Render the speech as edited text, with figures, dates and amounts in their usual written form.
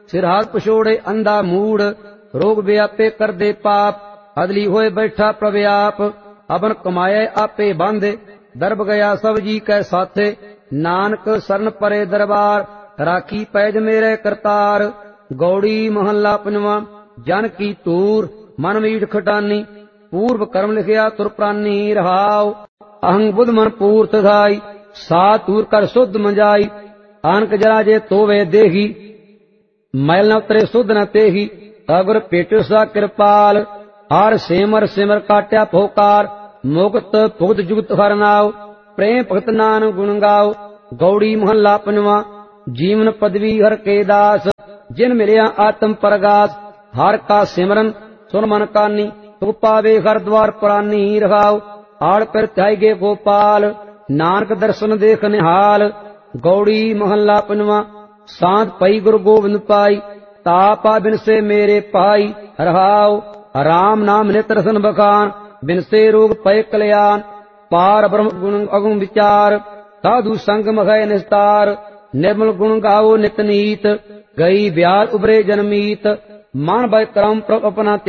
सिरहास पछोड़े अंधा मूड, रोग व्यापे कर दे पाप, अदली होए बैठा प्रभ आप, अपन कमाए आपे बांधे, दरब गया सब जी कै साथे, नानक शरण परे दरबार, राखी पैज मेरे करतार। गौड़ी महला पंजवा। जन की तूर मन मीठ खटानी, पूर्व कर्म लिखिया तुर प्रानी रहाओ। अहंग बुध मन पूर्त धाई, सा तूर कर शुद्ध मंजाई, आनक जरा जे तोवे देही, मैल न उतरे शुद्ध न तेही, अगर पेटु सा कृपाल, हर सिमर सिमर काट्या फोकार, मुक्त भुगत जुगत हर नाव, प्रेम भगत नान गुण गाओ। गौड़ी महला पंजवा। जीवन पदवी हर के दास, जिन मिलिया आत्म परगास, हर का सिमरन सुन मन कानी, तू पावे हर द्वार प्रानी रहाओ। आड़ पर त्याई गे गोपाल, नानक दर्शन देख निहाल। गौड़ी महला पंजवा। सांत पई गुरु गोविंद पाई, तापा बिन से मेरे पाई रहाओ। राम नाम नित रसन बखान, बिन से रोग पय कल्याण, पार ब्रह्म गुण अगुण विचार, साधु संग मघय निस्तार। निर्मल गुण गाओ नित नीत, गई ब्याल उबरे जनमीत, मान भय क्रम प्रभ अपना